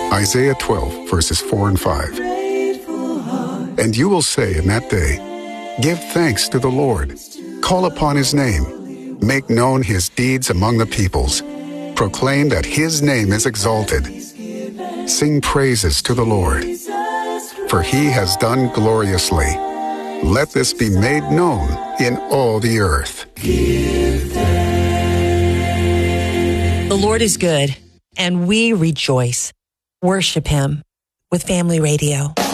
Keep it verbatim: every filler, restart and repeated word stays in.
Isaiah twelve, verses four and five. And you will say in that day, give thanks to the Lord. Call upon his name. Make known his deeds among the peoples. Proclaim that his name is exalted. Sing praises to the Lord, for he has done gloriously. Let this be made known in all the earth. The Lord is good, and we rejoice. Worship him with Family Radio.